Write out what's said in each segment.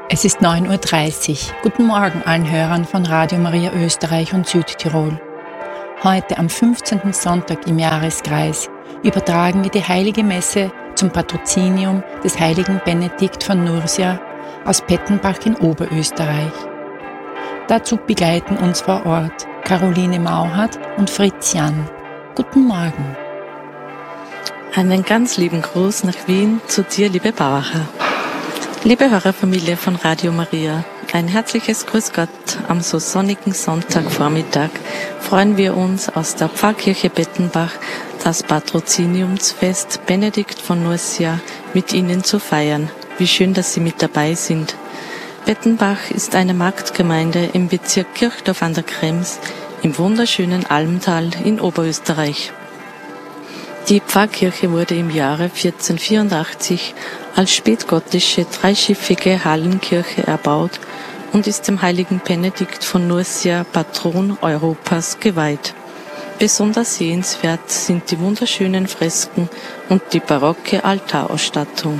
Es ist 9:30 Uhr. Guten Morgen allen Hörern von Radio Maria Österreich und Südtirol. Heute am 15. Sonntag im Jahreskreis übertragen wir die Heilige Messe zum Patrozinium des heiligen Benedikt von Nursia aus Pettenbach in Oberösterreich. Dazu begleiten uns vor Ort Caroline Mauhardt und Fritz Jan. Guten Morgen. Einen ganz lieben Gruß nach Wien zu dir, liebe Bauacher. Liebe Hörerfamilie von Radio Maria, ein herzliches Grüß Gott am so sonnigen Sonntagvormittag freuen wir uns aus der Pfarrkirche Pettenbach das Patroziniumsfest Benedikt von Nursia mit Ihnen zu feiern. Wie schön, dass Sie mit dabei sind. Pettenbach ist eine Marktgemeinde im Bezirk Kirchdorf an der Krems im wunderschönen Almtal in Oberösterreich. Die Pfarrkirche wurde im Jahre 1484 als spätgotische dreischiffige Hallenkirche erbaut und ist dem heiligen Benedikt von Nursia, Patron Europas, geweiht. Besonders sehenswert sind die wunderschönen Fresken und die barocke Altarausstattung.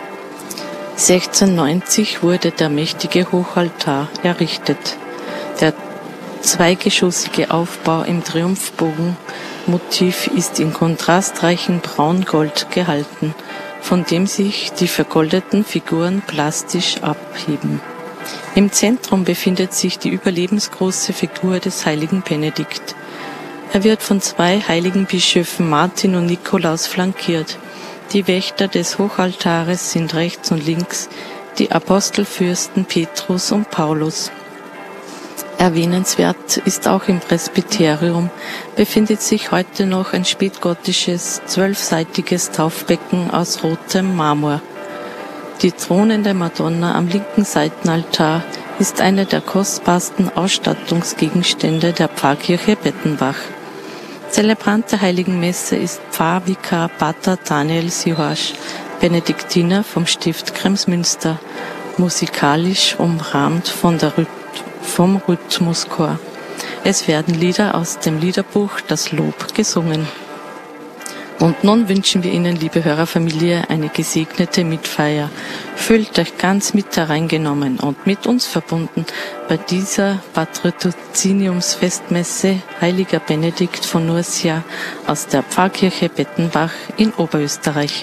1690 wurde der mächtige Hochaltar errichtet. Der zweigeschossige Aufbau im Triumphbogenmotiv ist in kontrastreichem Braungold gehalten, von dem sich die vergoldeten Figuren plastisch abheben. Im Zentrum befindet sich die überlebensgroße Figur des heiligen Benedikt. Er wird von zwei heiligen Bischöfen Martin und Nikolaus flankiert. Die Wächter des Hochaltares sind rechts und links die Apostelfürsten Petrus und Paulus. Erwähnenswert ist auch im Presbyterium befindet sich heute noch ein spätgotisches 12-seitiges Taufbecken aus rotem Marmor. Die thronende Madonna am linken Seitenaltar ist eine der kostbarsten Ausstattungsgegenstände der Pfarrkirche Pettenbach. Zelebrant der Heiligen Messe ist Pfarrvikar Pater Daniel Sihoasch, Benediktiner vom Stift Kremsmünster, musikalisch umrahmt vom Rhythmuschor. Es werden Lieder aus dem Liederbuch Das Lob gesungen. Und nun wünschen wir Ihnen, liebe Hörerfamilie, eine gesegnete Mitfeier. Fühlt euch ganz mit hereingenommen und mit uns verbunden bei dieser Patroziniumsfestmesse Heiliger Benedikt von Nursia aus der Pfarrkirche Pettenbach in Oberösterreich.